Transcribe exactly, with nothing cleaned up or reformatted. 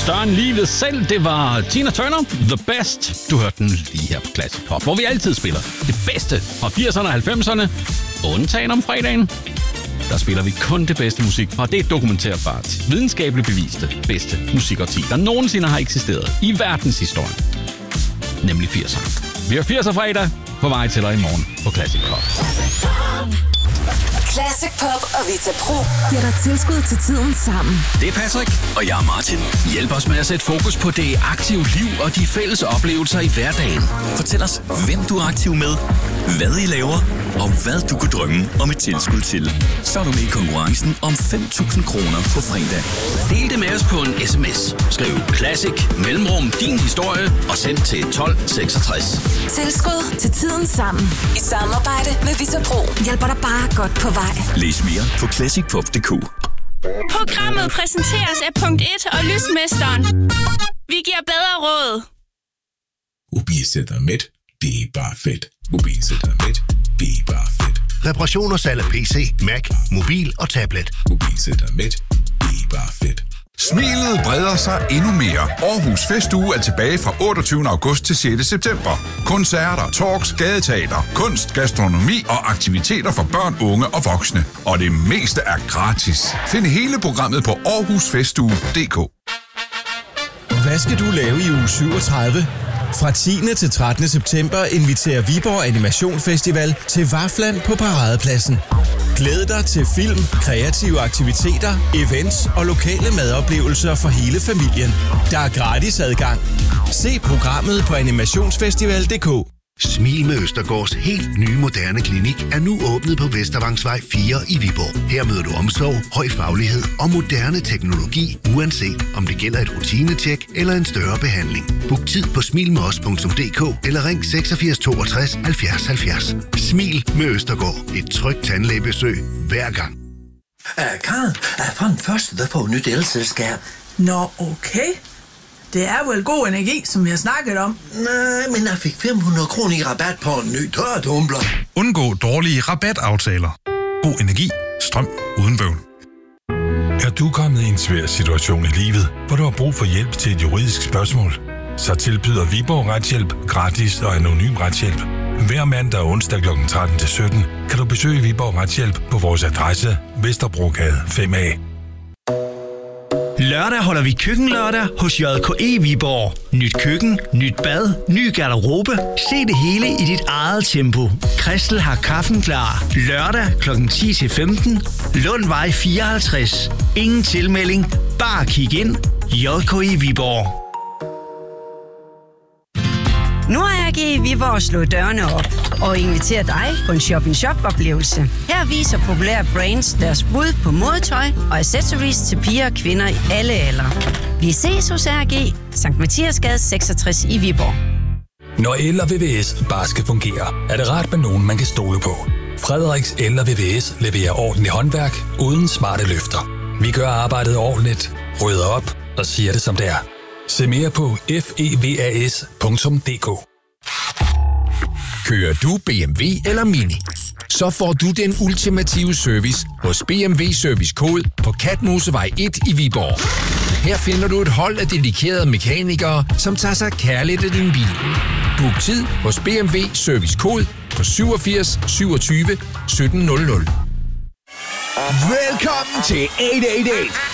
større end livet selv. Det var Tina Turner, The Best. Du hørte den lige her på Classic Pop, hvor vi altid spiller det bedste fra firserne og halvfemserne. Undtagen om fredagen. Der spiller vi kun det bedste musik fra det dokumenterbart, videnskabeligt beviste bedste musikårti, der nogensinde har eksisteret i verdenshistorien. Nemlig firserne. Vi har firser fredag på vej til dig i morgen på Classic Pop. Classic Pop og Vita Pro giver dig tilskud til tiden sammen. Det er Patrick, og jeg er Martin. Hjælp os med at sætte fokus på det aktive liv og de fælles oplevelser i hverdagen. Fortæl os, hvem du er aktiv med, hvad I laver, og hvad du kunne drømme om et tilskud til. Så er du med i konkurrencen om fem tusind kroner på fredag. Del det med os på en sms. Skriv Classic mellemrum din historie og send til tolv seksogtres. Tilskud til tiden sammen. I samarbejde med Vita Pro. Hjælper dig bare godt på vej. Læs mere på classic pop punktum d k. Programmet præsenteres af punkt et og Lysmesteren. Vi giver bedre råd. Mobilcenter Midt. Det er bare fedt. Mobilcenter Midt. Det er bare fedt. Reparation og salg af P C, Mac, mobil og tablet. Mobilcenter Midt. Det er bare fedt. Smilet breder sig endnu mere. Aarhus Festuge er tilbage fra otteogtyvende august til sjette september. Koncerter, talks, gadeteater, kunst, gastronomi og aktiviteter for børn, unge og voksne. Og det meste er gratis. Find hele programmet på aarhus festuge punktum d k. Hvad skal du lave i uge syvogtredive? Fra tiende til trettende september inviterer Viborg Animation Festival til Vafland på Paradepladsen. Glæd dig til film, kreative aktiviteter, events og lokale madoplevelser for hele familien. Der er gratis adgang. Se programmet på animationsfestival punktum d k. Smil med Østergaards helt nye moderne klinik er nu åbnet på Vestervangsvej fire i Viborg. Her møder du omsorg, høj faglighed og moderne teknologi, uanset om det gælder et rutinetjek eller en større behandling. Book tid på smil med os punktum d k eller ring seksogfirs toogtres halvfjerds halvfjerds. Smil med Østergaard. Et trygt tandlægebesøg hver gang. Uh, Karen, uh, fra den første, der får et nyt elselskab. Nå, okay. Det er vel god energi, som vi har snakket om. Nej, men jeg fik fem hundrede kroner i rabat på en ny tørretumbler. Undgå dårlige rabataftaler. God energi. Strøm uden bøvl. Er du kommet i en svær situation i livet, hvor du har brug for hjælp til et juridisk spørgsmål? Så tilbyder Viborg Retshjælp gratis og anonym retshjælp. Hver mandag og onsdag klokken tretten til sytten kan du besøge Viborg Retshjælp på vores adresse Vesterbrogade fem A. Lørdag holder vi køkkenlørdag hos J K E Viborg. Nyt køkken, nyt bad, ny garderobe. Se det hele i dit eget tempo. Christel har kaffen klar. Lørdag klokken ti til femten. Lundvej fireoghalvtreds. Ingen tilmelding. Bare kig ind. J K E Viborg. Nu har jeg givet Viborg slået dørene op og inviterer dig på en shop-in-shop-oplevelse. Her viser populære brands deres bud på modetøj og accessories til piger og kvinder i alle aldre. Vi ses hos R G, Sankt Mathiasgade seksogtres i Viborg. Når el og V V S bare skal fungere, er det rart med nogen, man kan stole på. Frederiks El og V V S leverer ordentligt håndværk uden smarte løfter. Vi gør arbejdet ordentligt, rydder op og siger det som det er. Se mere på fevas punktum d k. Kører du B M W eller Mini? Så får du den ultimative service hos B M W Service Code på Katmosevej et i Viborg. Her finder du et hold af dedikerede mekanikere, som tager sig kærligt af din bil. Book tid hos B M W Service Code på syvogfirs syvogtyve sytten nul nul. Velkommen til otte otte otte.